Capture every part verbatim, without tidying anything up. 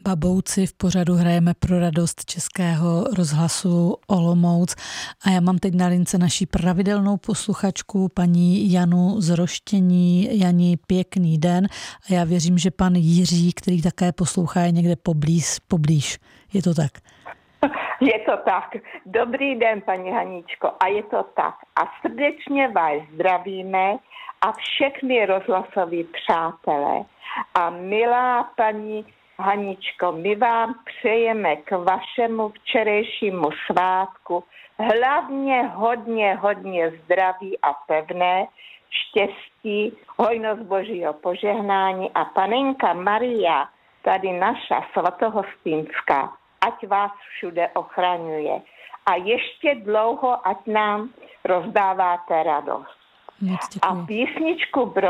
Babouci. V pořadu hrajeme pro radost Českého rozhlasu Olomouc. A já mám teď na lince naší pravidelnou posluchačku, paní Janu z Roštění. Jani, pěkný den. A já věřím, že pan Jiří, který také poslouchá, je někde poblíž. poblíž. Je to tak? Je to tak. Dobrý den, paní Haničko. A je to tak. A srdečně vás zdravíme a všechny rozhlasoví přátelé. A milá paní Haničko, my vám přejeme k vašemu včerejšímu svátku hlavně hodně, hodně zdraví a pevné štěstí, hojnost Božího požehnání a panenka Maria, tady naša svatohostinská, ať vás všude ochraňuje. A ještě dlouho, ať nám rozdáváte radost. A písničku pro,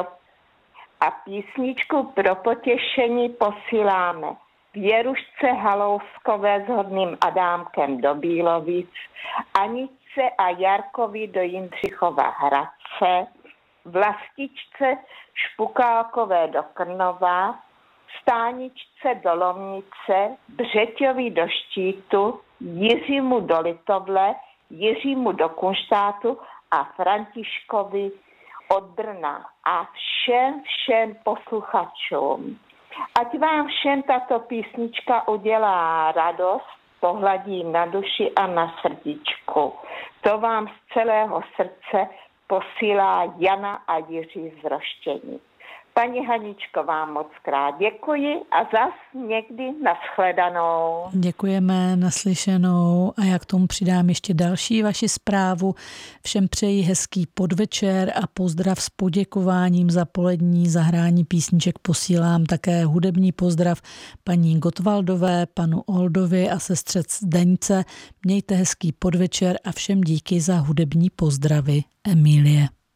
a písničku pro potěšení posíláme Věrušce Halouskové s Hodným Adámkem do Bílovic, Aničce a Jarkovi do Jindřichova Hradce, Vlastičce Špukálkové do Krnova, Stáničce do Lomnice, Břeťovi do Štítu, Jiřímu do Litovle, Jiřímu do Kunštátu a Františkovi od Brna a všem, všem posluchačům. Ať vám všem tato písnička udělá radost, pohladí na duši a na srdíčku. To vám z celého srdce posílá Jana a Jiří z Roštění. Paní Haničko, vám moc krát děkuji a zas někdy nashledanou. Děkujeme, naslyšenou a já k tomu přidám ještě další vaši zprávu. Všem přeji hezký podvečer a pozdrav s poděkováním za polední zahrání písniček posílám také hudební pozdrav paní Gottwaldové, panu Oldovi a sestře Zdeňce. Mějte hezký podvečer a všem díky za hudební pozdravy. Emílie.